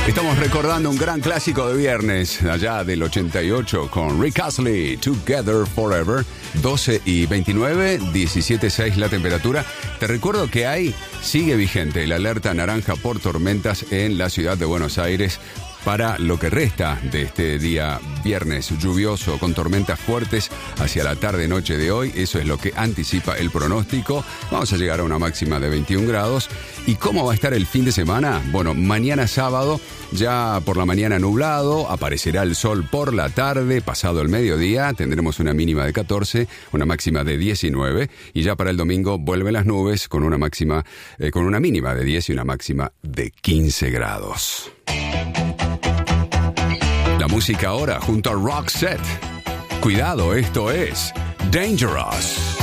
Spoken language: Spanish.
Estamos recordando un gran clásico de viernes, allá del 88, con Rick Astley, Together Forever. 12:29, 17:6 la temperatura. Te recuerdo que sigue vigente la alerta naranja por tormentas en la ciudad de Buenos Aires para lo que resta de este día viernes lluvioso con tormentas fuertes hacia la tarde-noche de hoy. Eso es lo que anticipa el pronóstico. Vamos a llegar a una máxima de 21 grados. ¿Y cómo va a estar el fin de semana? Bueno, mañana sábado, ya por la mañana nublado, aparecerá el sol por la tarde, pasado el mediodía, tendremos una mínima de 14, una máxima de 19, y ya para el domingo vuelven las nubes con una máxima, con una mínima de 10 y una máxima de 15 grados. La música ahora junto a Roxette. Cuidado, esto es Dangerous.